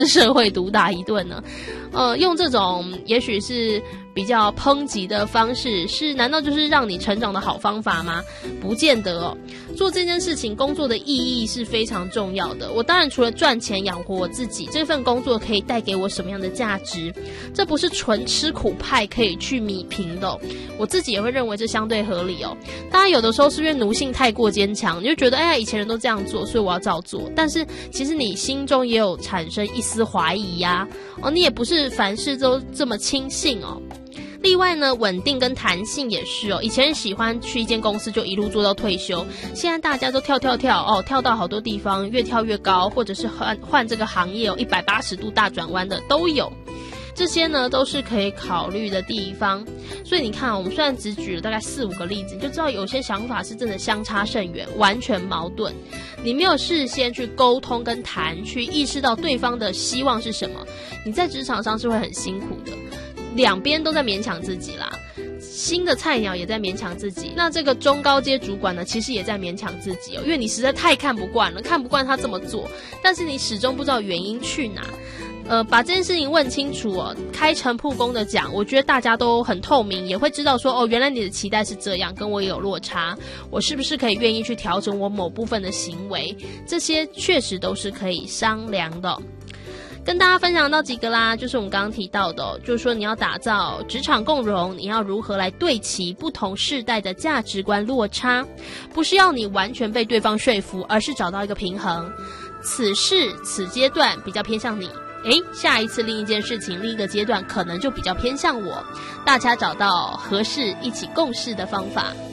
社会毒打一顿呢？用这种也许是比较抨击的方式，难道就是让你成长的好方法吗？不见得哦。做这件事情，工作的意义是非常重要的。我当然除了赚钱养活我自己，这份工作可以带给我什么样的价值，这不是纯吃苦派可以去弭平的哦。我自己也会认为这相对合理哦。当然有的时候是因为奴性太过坚强，你就觉得以前人都这样做，所以我要照做。但是其实你心中也有产生一丝怀疑呀，你也不是凡事都这么轻信哦。另外呢，稳定跟弹性也是哦。以前喜欢去一间公司就一路做到退休，现在大家都跳跳到好多地方，越跳越高，或者是换这个行业180度大转弯的都有。这些呢都是可以考虑的地方。所以你看，我们虽然只举了大概4-5个例子，你就知道有些想法是真的相差甚远，完全矛盾。你没有事先去沟通跟谈，去意识到对方的希望是什么，你在职场上是会很辛苦的。两边都在勉强自己啦，新的菜鸟也在勉强自己，那这个中高阶主管呢，其实也在勉强自己哦，因为你实在太看不惯了，看不惯他这么做，但是你始终不知道原因去哪。把这件事情问清楚哦，开诚布公的讲，我觉得大家都很透明，也会知道说原来你的期待是这样，跟我也有落差，我是不是可以愿意去调整我某部分的行为，这些确实都是可以商量的哦。跟大家分享到几个啦，就是我们刚刚提到的就是说你要打造职场共融，你要如何来对齐不同世代的价值观落差，不是要你完全被对方说服，而是找到一个平衡。此事此阶段比较偏向你，下一次另一件事情另一个阶段可能就比较偏向我，大家找到合适一起共事的方法。